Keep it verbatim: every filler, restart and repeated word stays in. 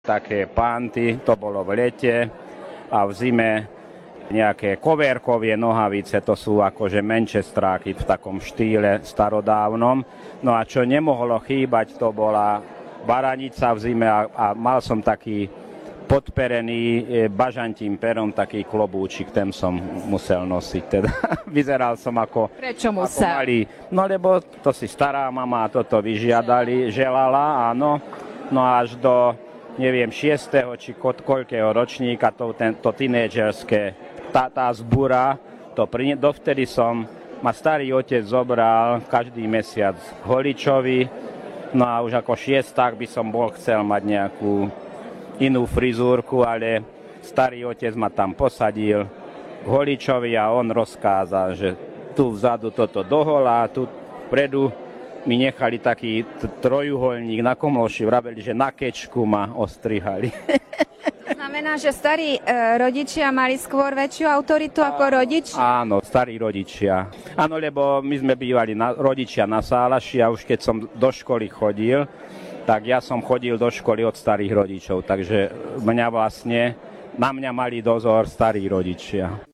Také pánty, to bolo v lete a v zime nejaké kovérkovie nohavice, to sú akože manchestráky v takom štýle starodávnom. No a čo nemohlo chýbať, to bola baranica v zime a, a mal som taký podperený bažantím perom taký klobúčik, ten som musel nosiť. Teda vyzeral som ako, Prečo ako musel? malý. No lebo to si stará mama toto vyžiadali, želala, áno. No až do neviem, šiesteho či koľkého ročníka, to, ten, to tínedžerské, tá, tá zbúra, to pri, dovtedy som, ma starý otec zobral každý mesiac k Holičovi, no a už ako šiesták by som bol chcel mať nejakú inú frizúrku, ale starý otec ma tam posadil k Holičovi a on rozkázal, že tu vzadu toto doholá, tu vpredu mi nechali taký t- trojuholník na komloši, vraveli, že na kečku ma ostrihali. To znamená, že starí e, rodičia mali skôr väčšiu autoritu ako rodič? Áno, starí rodičia. Áno, lebo my sme bývali na, rodičia na Sálaši a už keď som do školy chodil, tak ja som chodil do školy od starých rodičov, takže mňa vlastne, na mňa mali dozor starí rodičia.